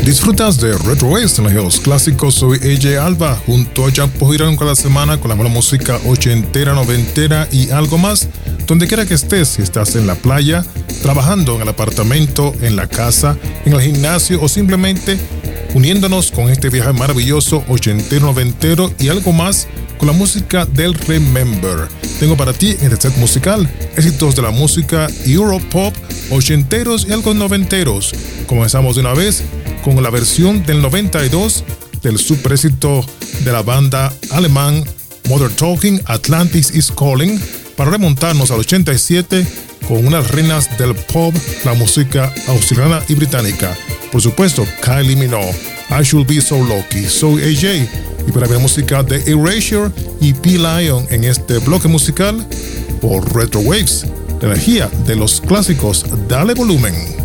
Disfrutas de Retro Waves en los clásicos. Soy AJ Alba, junto a Jack Pojirán cada semana con la buena música ochentera, noventera y algo más. Donde quiera que estés, si estás en la playa, trabajando en el apartamento, en la casa, en el gimnasio o simplemente uniéndonos con este viaje maravilloso ochentero, noventero y algo más con la música del Remember. Tengo para ti en este set musical éxitos de la música Europop, ochenteros y algo noventeros. Comenzamos de una vez con la versión del 92 del super éxito de la banda alemán Modern Talking, Atlantis is Calling, para remontarnos al 87 con unas reinas del pop, la música australiana y británica. Por supuesto, Kylie Minogue, I Should Be So Lucky. Soy AJ y para ver música de Erasure y P-Lion en este bloque musical por Retro Waves, la energía de los clásicos. Dale volumen.